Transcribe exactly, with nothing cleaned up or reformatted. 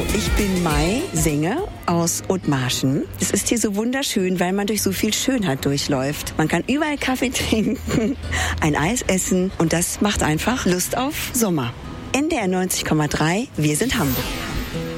Ich bin Mai, singe aus Othmarschen. Es ist hier so wunderschön, weil man durch so viel Schönheit durchläuft. Man kann überall Kaffee trinken, ein Eis essen und das macht einfach Lust auf Sommer. N D R neunzig Komma drei, wir sind Hamburg.